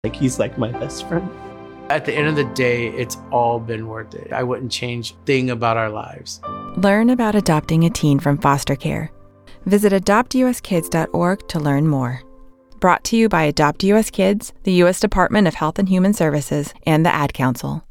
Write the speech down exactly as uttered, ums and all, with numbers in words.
Like, he's like my best friend. At the end of the day, it's all been worth it. I wouldn't change a thing about our lives. Learn about adopting a teen from foster care. Visit adopt u s kids dot org to learn more. Brought to you by Adopt U S Kids, the U S Department of Health and Human Services, and the Ad Council.